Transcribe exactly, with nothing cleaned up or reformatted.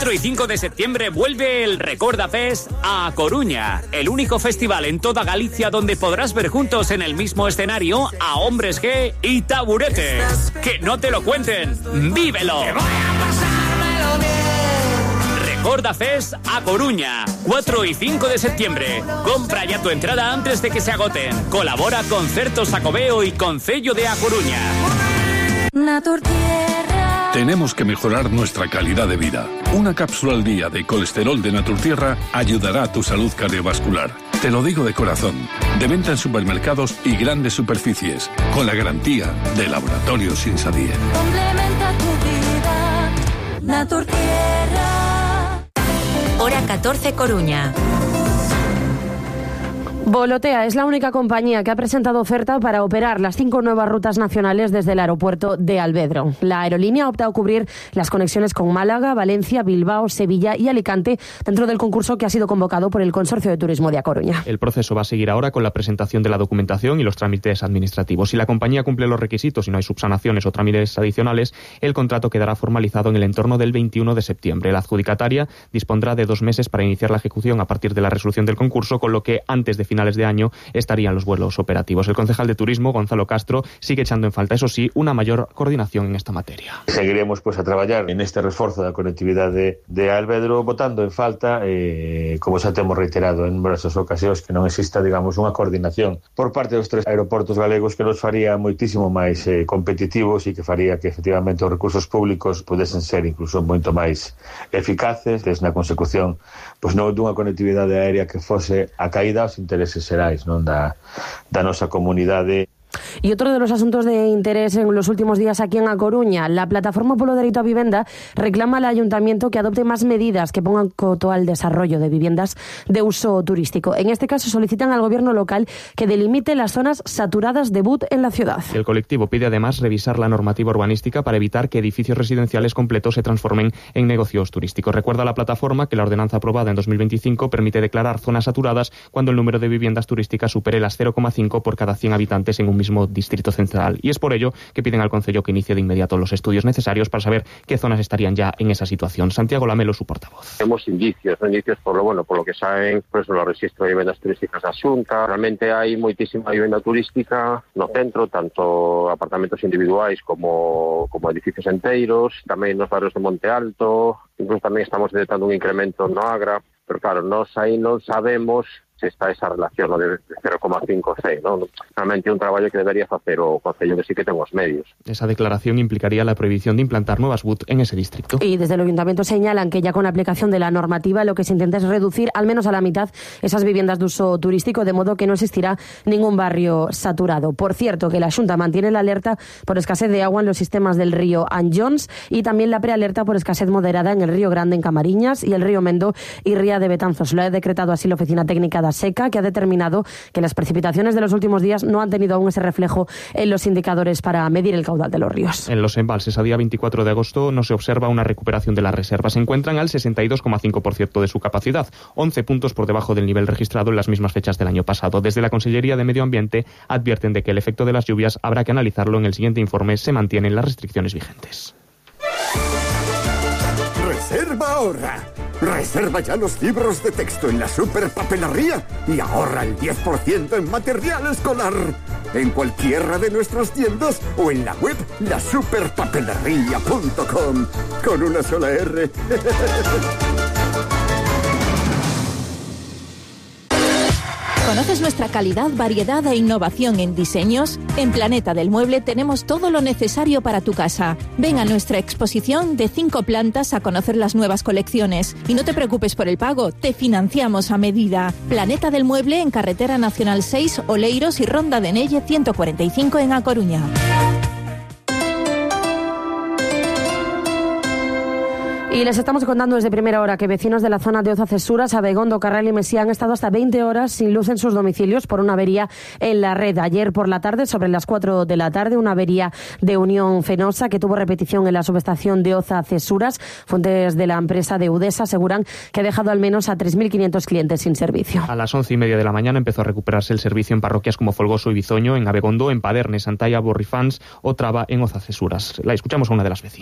cuatro y cinco de septiembre vuelve el Recorda Fest a Coruña, el único festival en toda Galicia donde podrás ver juntos en el mismo escenario a Hombres G y Taburete. ¡Que no te lo cuenten! ¡Vívelo! Recorda Fest a Coruña, cuatro y cinco de septiembre. Compra ya tu entrada antes de que se agoten. Colabora Concertos Xacobeo y Concello de A Coruña. Naturtierra. Tenemos que mejorar nuestra calidad de vida. Una cápsula al día de colesterol de Naturtierra ayudará a tu salud cardiovascular. Te lo digo de corazón. De venta en supermercados y grandes superficies, con la garantía de Laboratorios Insadie. Complementa tu vida. Naturtierra. Hora catorce, Coruña. Volotea es la única compañía que ha presentado oferta para operar las cinco nuevas rutas nacionales desde el aeropuerto de Alvedro. La aerolínea opta a cubrir las conexiones con Málaga, Valencia, Bilbao, Sevilla y Alicante dentro del concurso que ha sido convocado por el Consorcio de Turismo de A Coruña. El proceso va a seguir ahora con la presentación de la documentación y los trámites administrativos. Si la compañía cumple los requisitos y no hay subsanaciones o trámites adicionales, el contrato quedará formalizado en el entorno del veintiuno de septiembre. La adjudicataria dispondrá de dos meses para iniciar la ejecución a partir de la resolución del concurso, con lo que antes de finales de año estarían los vuelos operativos. El concejal de Turismo, Gonzalo Castro, sigue echando en falta, eso sí, una mayor coordinación en esta materia. Seguiremos pues a traballar en este reforzo da conectividade de Alvedro, botando en falta, eh, como xa temos reiterado en diversas ocasións, que non exista, digamos, unha coordinación por parte dos tres aeroportos galegos que nos faría moitísimo máis eh, competitivos e que faría que efectivamente os recursos públicos pudesen ser incluso moito máis eficaces, desde na consecución pois non dunha conectividade aérea que fose a caída aos intereses xerais, non, da, da nosa comunidade. Y otro de los asuntos de interés en los últimos días aquí en A Coruña, la Plataforma polo Dereito a Vivenda reclama al Ayuntamiento que adopte más medidas que pongan coto al desarrollo de viviendas de uso turístico. En este caso solicitan al Gobierno local que delimite las zonas saturadas de B U T en la ciudad. El colectivo pide además revisar la normativa urbanística para evitar que edificios residenciales completos se transformen en negocios turísticos. Recuerda la plataforma que la ordenanza aprobada en dos mil veinticinco permite declarar zonas saturadas cuando el número de viviendas turísticas supere las cero coma cinco por cada cien habitantes en un mismo distrito central, y es por ello que piden al Concello que inicie de inmediato los estudios necesarios para saber qué zonas estarían ya en esa situación. Santiago Lamelo, su portavoz. Tenemos indicios, ¿no? indicios por lo bueno, por lo que saben, pues los registros de viviendas turísticas da Xunta. Realmente hai moitísima vivenda turística no centro, tanto apartamentos individuais como como edificios enteiros, tamén nos barrios de Monte Alto, incluso tamén estamos detectando un incremento no Agra, pero claro, nós aí non sabemos se está esa relación, ¿no?, de cero coma cinco seis, ¿no? Realmente un traballo que debería facer o Concello que sí que ten os medios. Esa declaración implicaría la prohibición de implantar nuevas B U T en ese distrito. Y desde el Ayuntamiento señalan que ya con la aplicación de la normativa lo que se intenta es reducir al menos a la mitad esas viviendas de uso turístico, de modo que no existirá ningún barrio saturado. Por cierto, que la Xunta mantiene la alerta por escasez de agua en los sistemas del río Anllóns y también la prealerta por escasez moderada en el río Grande en Camariñas y el río Mendo y Ría de Betanzos. Lo ha decretado así la Oficina Técnica de Seca, que ha determinado que las precipitaciones de los últimos días no han tenido aún ese reflejo en los indicadores para medir el caudal de los ríos. En los embalses a día veinticuatro de agosto no se observa una recuperación de las reservas. Se encuentran al sesenta y dos coma cinco por ciento de su capacidad, once puntos por debajo del nivel registrado en las mismas fechas del año pasado. Desde la Consellería de Medio Ambiente advierten de que el efecto de las lluvias habrá que analizarlo. En el siguiente informe se mantienen las restricciones vigentes. Reserva ahorra. Reserva ya los libros de texto en la Superpapelería y ahorra el diez por ciento en material escolar. En cualquiera de nuestras tiendas o en la web la superpapelería punto com. Con una sola R. ¿Conoces nuestra calidad, variedad e innovación en diseños? En Planeta del Mueble tenemos todo lo necesario para tu casa. Ven a nuestra exposición de cinco plantas a conocer las nuevas colecciones. Y no te preocupes por el pago, te financiamos a medida. Planeta del Mueble en Carretera Nacional seis, Oleiros y Ronda de Nelle ciento cuarenta y cinco en A Coruña. Y les estamos contando desde primera hora que vecinos de la zona de Oza-Cesuras, Abegondo, Carral y Mesía han estado hasta veinte horas sin luz en sus domicilios por una avería en la red. Ayer por la tarde, sobre las cuatro de la tarde, una avería de Unión Fenosa que tuvo repetición en la subestación de Oza-Cesuras. Fuentes de la empresa de Udesa aseguran que ha dejado al menos a tres mil quinientos clientes sin servicio. A las once y media de la mañana empezó a recuperarse el servicio en parroquias como Folgoso y Bizoño, en Abegondo, en Paderne, Santalla, Borrifans o Traba en Oza-Cesuras. La escuchamos a una de las vecinas.